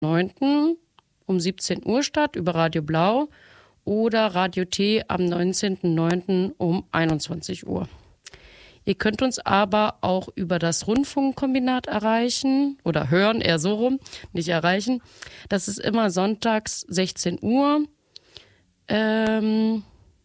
9. um 17 Uhr statt über Radio Blau oder Radio T am 19.09. um 21 Uhr. Ihr könnt uns aber auch über das Rundfunkkombinat erreichen oder hören, eher so rum, nicht erreichen. Das ist immer sonntags 16 Uhr. Genau.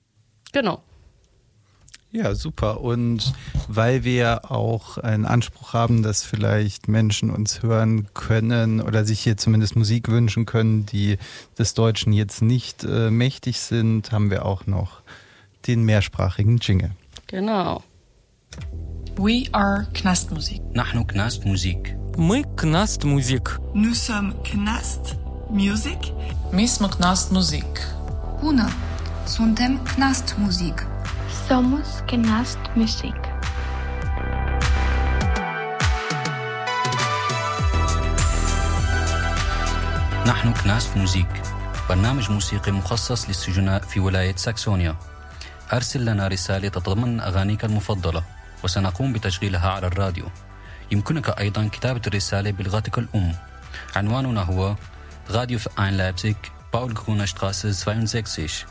Ja, super. Und weil wir auch einen Anspruch haben, dass vielleicht Menschen uns hören können oder sich hier zumindest Musik wünschen können, die des Deutschen jetzt nicht mächtig sind, haben wir auch noch den mehrsprachigen Jingle. Genau. We are Knast Musik. نحن كناست موزيك. Мы Knast Musik. Nous sommes Knast Music. Mi smo Knast Musik. Bună! Suntem Knast Musik. Somos Knast Musik. نحن كناست موزيك، برنامج موسيقي مخصص للسجناء في ولاية ساكسونيا. أرسل لنا رسالة تتضمن أغانيك المفضلة وسنقوم بتشغيلها على الراديو. يمكنك أيضا كتابة الرسالة بلغتك الأم. عنواننا هو راديو Verein Leipzig, Paul-Gruner-Straße 62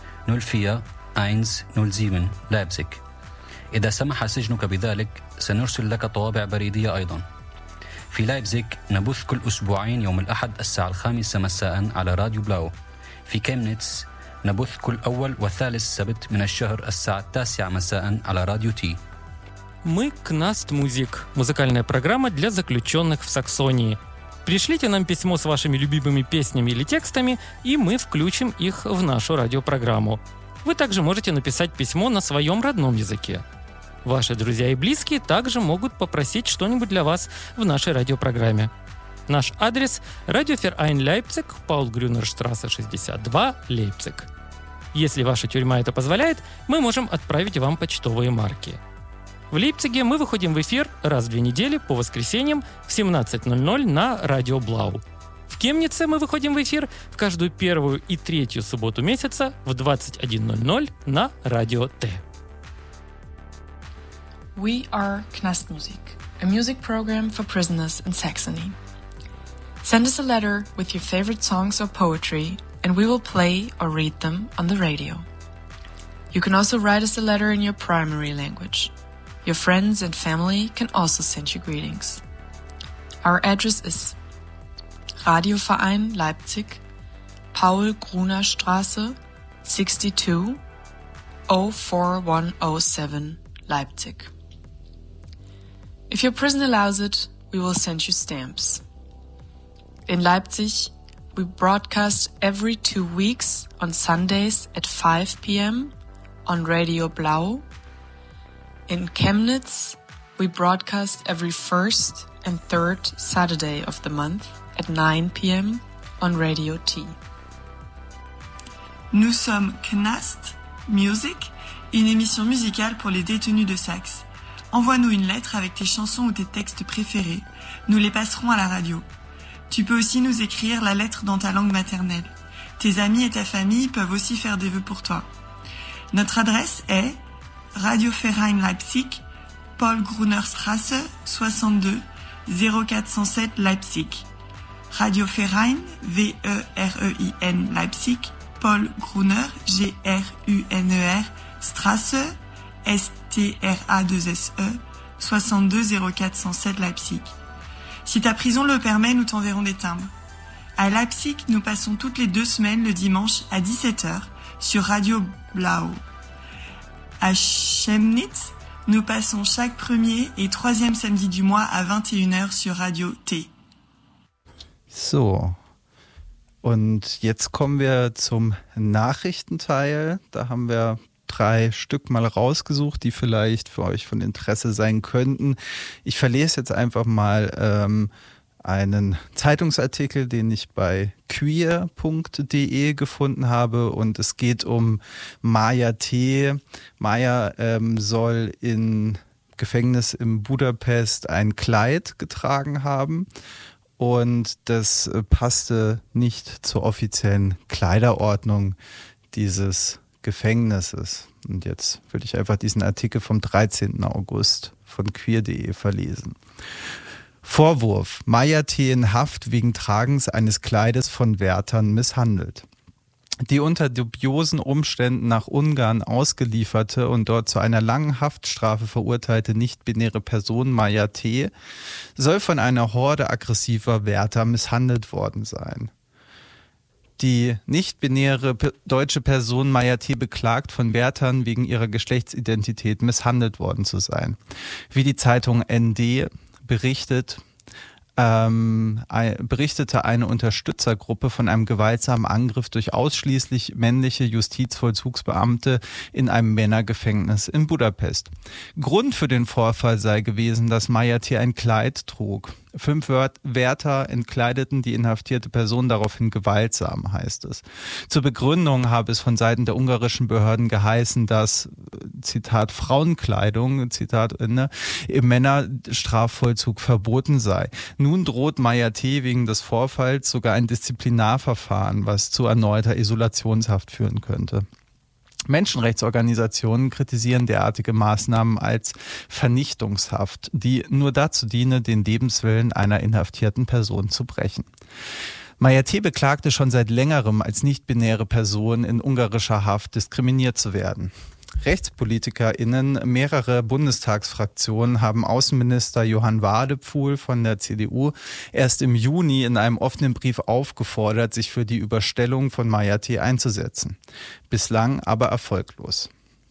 04107 لايبزيغ. إذا سمح سجنك بذلك سنرسل لك طوابع بريدية أيضا. في لايبزيغ نبث كل أسبوعين يوم الأحد الساعة 5 مساء على راديو بلاو. في كيمنيتس نبث كل أول وثالث سبت من الشهر الساعة 9 مساء على راديو تي. Мы Knast Musik. Музыкальная программа для заключенных в Саксонии. Пришлите нам письмо с вашими любимыми песнями или текстами, и мы включим их в нашу радиопрограмму. Вы также можете написать письмо на своем родном языке. Ваши друзья и близкие также могут попросить что-нибудь для вас в нашей радиопрограмме. Наш адрес – Радиофеrein Leipzig, Paul-Grüner-Straße 62, Лейпциг. Если ваша тюрьма это позволяет, мы можем отправить вам почтовые марки. В Лейпциге мы выходим в эфир раз в 2 недели по воскресеньям в 17:00 на Радио Блау. В Кемнице мы выходим в эфир в каждую первую и третью субботу месяца в 21:00 на Радио Т. We are Knast Musik, a music program for prisoners in Saxony. Send us a letter with your favorite songs or poetry, and we will play or read them on the radio. You can also write us a letter in your primary language. Your friends and family can also send you greetings. Our address is Radioverein Leipzig, Paul-Gruner-Straße 62 04107 Leipzig. If your prison allows it, we will send you stamps. In Leipzig, we broadcast every 2 weeks on Sundays at 5 p.m. on Radio Blau. In Chemnitz, we broadcast every first and third Saturday of the month at 9 p.m. on Radio T. Nous sommes Knast Music, une émission musicale pour les détenus de Saxe. Envoie-nous une lettre avec tes chansons ou tes textes préférés. Nous les passerons à la radio. Tu peux aussi nous écrire la lettre dans ta langue maternelle. Tes amis et ta famille peuvent aussi faire des vœux pour toi. Notre adresse est Radioverein Leipzig, Paul-Gruner-Straße 62 0407 Leipzig. Radioverein, V-E-R-E-I-N Leipzig, Paul-Gruner, G-R-U-N-E-R, Straße, S-T-R-A-2-S-E, 62 0407 Leipzig. Si ta prison le permet, nous t'enverrons des timbres. À Leipzig, nous passons toutes les 2 semaines le dimanche à 17h sur Radio Blau. À Chemnitz, nous passons chaque premier et 3e samedi du mois à 21h sur Radio T. So, und jetzt kommen wir zum Nachrichtenteil. Da haben wir 3 Stück mal rausgesucht, die vielleicht für euch von Interesse sein könnten. Ich verlese jetzt einfach mal einen Zeitungsartikel, den ich bei queer.de gefunden habe, und es geht um Maja T. Maja soll im Gefängnis in Budapest ein Kleid getragen haben und das passte nicht zur offiziellen Kleiderordnung dieses Gefängnisses. Und jetzt würde ich einfach diesen Artikel vom 13. August von queer.de verlesen. Vorwurf: Maya T. in Haft wegen Tragens eines Kleides von Wärtern misshandelt. Die unter dubiosen Umständen nach Ungarn ausgelieferte und dort zu einer langen Haftstrafe verurteilte nicht-binäre Person Maya T. soll von einer Horde aggressiver Wärter misshandelt worden sein. Die nicht-binäre deutsche Person Maya T. beklagt, von Wärtern wegen ihrer Geschlechtsidentität misshandelt worden zu sein. Wie die Zeitung ND berichtete eine Unterstützergruppe von einem gewaltsamen Angriff durch ausschließlich männliche Justizvollzugsbeamte in einem Männergefängnis in Budapest. Grund für den Vorfall sei gewesen, dass Maya T. ein Kleid trug. 5 Wärter entkleideten die inhaftierte Person daraufhin gewaltsam, heißt es. Zur Begründung habe es von Seiten der ungarischen Behörden geheißen, dass, Zitat, Frauenkleidung, Zitat Ende, im Männerstrafvollzug verboten sei. Nun droht Maya T. wegen des Vorfalls sogar ein Disziplinarverfahren, was zu erneuter Isolationshaft führen könnte. Menschenrechtsorganisationen kritisieren derartige Maßnahmen als Vernichtungshaft, die nur dazu diene, den Lebenswillen einer inhaftierten Person zu brechen. Maya T. beklagte schon seit längerem, als nicht-binäre Person in ungarischer Haft diskriminiert zu werden. RechtspolitikerInnen mehrerer Bundestagsfraktionen haben Außenminister Johann Wadephul von der CDU erst im Juni in einem offenen Brief aufgefordert, sich für die Überstellung von Maya T. einzusetzen. Bislang aber erfolglos.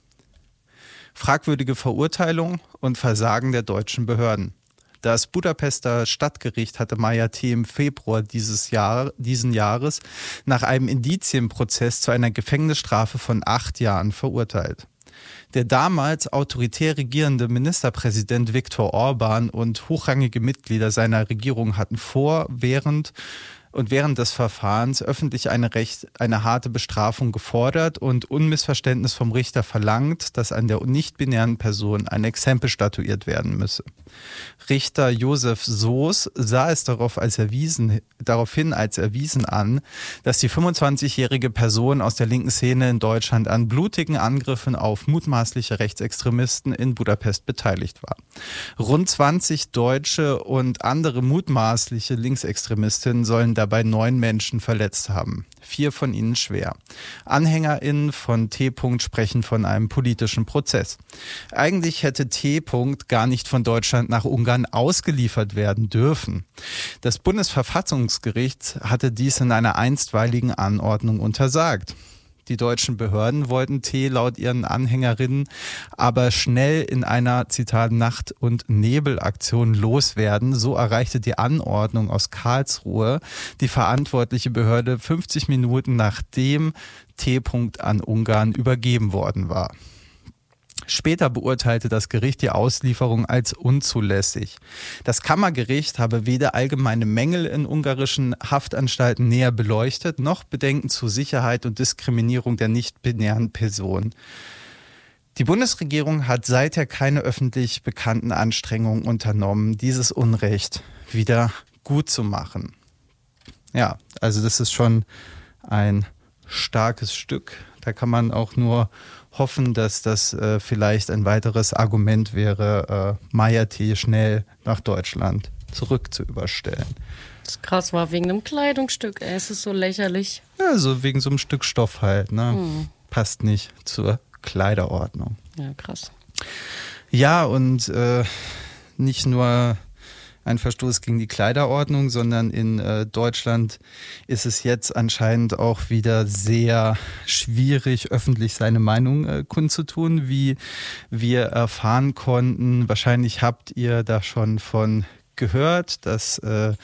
Fragwürdige Verurteilung und Versagen der deutschen Behörden. Das Budapester Stadtgericht hatte Maya T. im Februar diesen Jahres nach einem Indizienprozess zu einer Gefängnisstrafe von 8 Jahren verurteilt. Der damals autoritär regierende Ministerpräsident Viktor Orban und hochrangige Mitglieder seiner Regierung hatten während des Verfahrens öffentlich eine harte Bestrafung gefordert und unmissverständnis vom Richter verlangt, dass an der nicht-binären Person ein Exempel statuiert werden müsse. Richter Josef Soos sah es daraufhin als erwiesen an, dass die 25-jährige Person aus der linken Szene in Deutschland an blutigen Angriffen auf mutmaßliche Rechtsextremisten in Budapest beteiligt war. Rund 20 Deutsche und andere mutmaßliche Linksextremistinnen sollen dabei 9 Menschen verletzt haben. 4 von ihnen schwer. AnhängerInnen von T. sprechen von einem politischen Prozess. Eigentlich hätte T. gar nicht von Deutschland nach Ungarn ausgeliefert werden dürfen. Das Bundesverfassungsgericht hatte dies in einer einstweiligen Anordnung untersagt. Die deutschen Behörden wollten T. laut ihren Anhängerinnen aber schnell in einer, Zitat, Nacht- und Nebelaktion loswerden. So erreichte die Anordnung aus Karlsruhe die verantwortliche Behörde 50 Minuten nachdem T. an Ungarn übergeben worden war. Später beurteilte das Gericht die Auslieferung als unzulässig. Das Kammergericht habe weder allgemeine Mängel in ungarischen Haftanstalten näher beleuchtet, noch Bedenken zu Sicherheit und Diskriminierung der nicht-binären Person. Die Bundesregierung hat seither keine öffentlich bekannten Anstrengungen unternommen, dieses Unrecht wieder gut zu machen. Ja, also das ist schon ein starkes Stück. Da kann man auch nur hoffen, dass das vielleicht ein weiteres Argument wäre, Maya T. schnell nach Deutschland zurück zu überstellen. Das krass war wegen einem Kleidungsstück, ey, es ist so lächerlich. Ja, so wegen so einem Stück Stoff halt, ne? Passt nicht zur Kleiderordnung. Ja, krass. Ja, und nicht nur ein Verstoß gegen die Kleiderordnung, sondern in Deutschland ist es jetzt anscheinend auch wieder sehr schwierig, öffentlich seine Meinung kundzutun, wie wir erfahren konnten. Wahrscheinlich habt ihr da schon von gehört, dass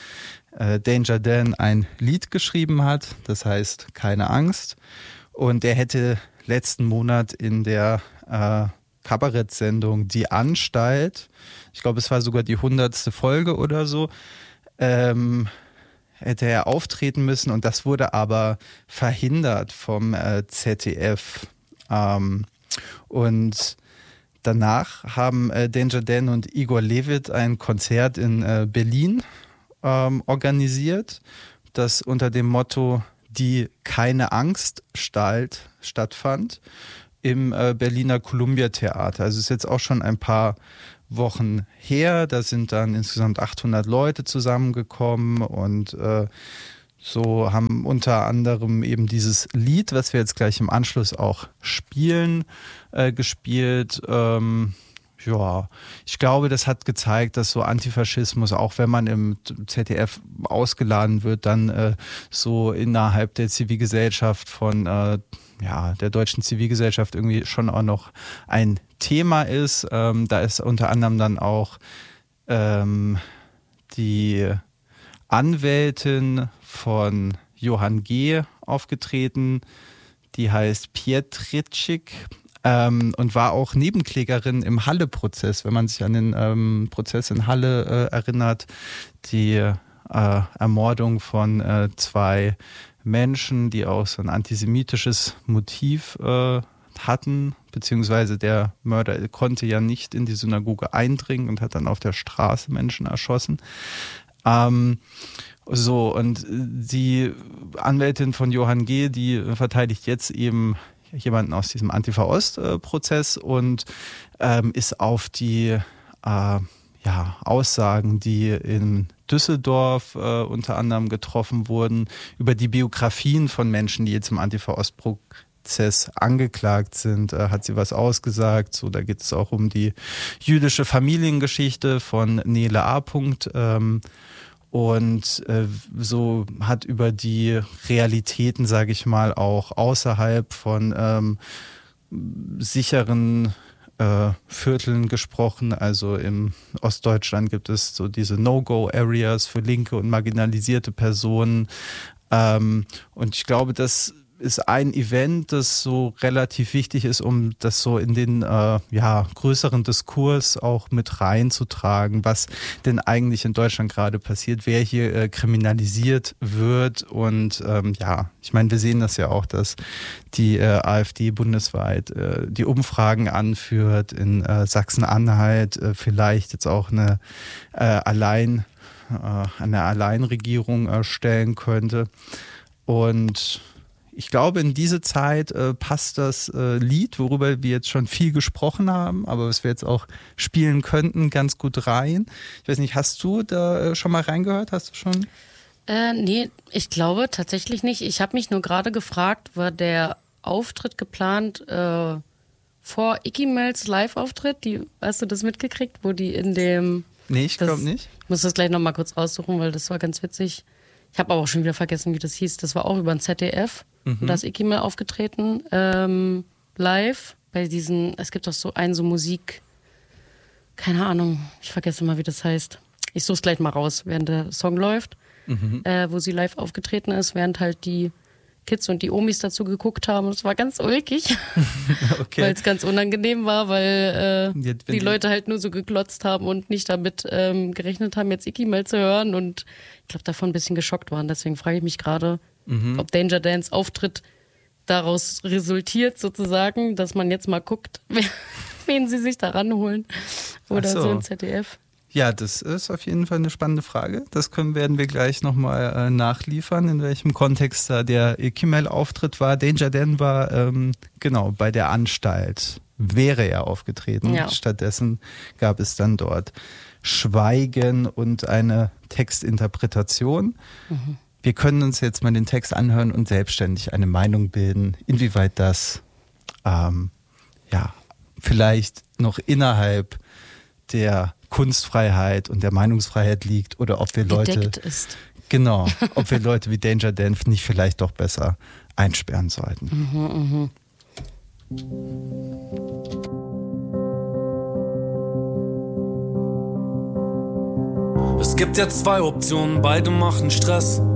Danger Dan ein Lied geschrieben hat, das heißt Keine Angst. Und er hätte letzten Monat in der Kabarettsendung Die Anstalt, ich glaube, es war sogar die 100. Folge oder so, hätte er auftreten müssen und das wurde aber verhindert vom ZDF. Und danach haben Danger Dan und Igor Levit ein Konzert in Berlin organisiert, das unter dem Motto Die Keine Angst stattfand im Berliner Columbia Theater. Also ist jetzt auch schon ein paar Wochen her. Da sind dann insgesamt 800 Leute zusammengekommen und so haben unter anderem eben dieses Lied, was wir jetzt gleich im Anschluss auch spielen, gespielt. Ja, ich glaube, das hat gezeigt, dass so Antifaschismus, auch wenn man im ZDF ausgeladen wird, dann so innerhalb der Zivilgesellschaft von der deutschen Zivilgesellschaft irgendwie schon auch noch ein Thema ist. Da ist unter anderem dann auch die Anwältin von Johann G. aufgetreten, die heißt Pietrczyk. Und war auch Nebenklägerin im Halle-Prozess, wenn man sich an den Prozess in Halle erinnert, die Ermordung von 2 Menschen, die auch so ein antisemitisches Motiv hatten, beziehungsweise der Mörder konnte ja nicht in die Synagoge eindringen und hat dann auf der Straße Menschen erschossen. Und die Anwältin von Johann G., die verteidigt jetzt eben jemanden aus diesem Antifa-Ost-Prozess und ist auf die Aussagen, die in Düsseldorf unter anderem getroffen wurden, über die Biografien von Menschen, die jetzt im Antifa-Ost-Prozess angeklagt sind, hat sie was ausgesagt. So, da geht es auch um die jüdische Familiengeschichte von Nele A. Und so hat über die Realitäten, sage ich mal, auch außerhalb von sicheren Vierteln gesprochen. Also im Ostdeutschland gibt es so diese No-Go-Areas für linke und marginalisierte Personen. Und ich glaube, das ist ein Event, das so relativ wichtig ist, um das so in den größeren Diskurs auch mit reinzutragen, was denn eigentlich in Deutschland gerade passiert, wer hier kriminalisiert wird. Und ich meine, wir sehen das ja auch, dass die AfD bundesweit die Umfragen anführt, in Sachsen-Anhalt vielleicht jetzt auch eine Alleinregierung stellen könnte. Und ich glaube, in diese Zeit passt das Lied, worüber wir jetzt schon viel gesprochen haben, aber was wir jetzt auch spielen könnten, ganz gut rein. Ich weiß nicht, hast du da schon mal reingehört? Hast du schon? Nee, ich glaube tatsächlich nicht. Ich habe mich nur gerade gefragt, war der Auftritt geplant vor Icky Mels Live-Auftritt? Hast du das mitgekriegt, wo die in dem... Nee, ich glaube nicht. Ich muss das gleich nochmal kurz raussuchen, weil das war ganz witzig. Ich habe aber auch schon wieder vergessen, wie das hieß. Das war auch über ein ZDF. Und da ist Icky Mel aufgetreten, live, bei diesen, es gibt auch so Musik, keine Ahnung, ich vergesse mal, wie das heißt. Ich suche es gleich mal raus, während der Song läuft, wo sie live aufgetreten ist, während halt die Kids und die Omis dazu geguckt haben. Es war ganz ulkig, okay. Weil es ganz unangenehm war, weil die Leute halt nur so geglotzt haben und nicht damit gerechnet haben, jetzt Icky Mel zu hören und ich glaube, davon ein bisschen geschockt waren. Deswegen frage ich mich gerade, ob Danger Dans Auftritt daraus resultiert sozusagen, dass man jetzt mal guckt, wen sie sich da ranholen oder so im ZDF. Ja, das ist auf jeden Fall eine spannende Frage. Das werden wir gleich nochmal nachliefern, in welchem Kontext da der Icky Mel-Auftritt war. Danger Dan war bei der Anstalt, wäre er aufgetreten. Ja. Stattdessen gab es dann dort Schweigen und eine Textinterpretation. Wir können uns jetzt mal den Text anhören und selbstständig eine Meinung bilden, inwieweit das vielleicht noch innerhalb der Kunstfreiheit und der Meinungsfreiheit liegt oder ob wir Leute ist. Genau, ob wir Leute wie Danger Dan nicht vielleicht doch besser einsperren sollten. Es gibt ja 2 Optionen, beide machen Stress.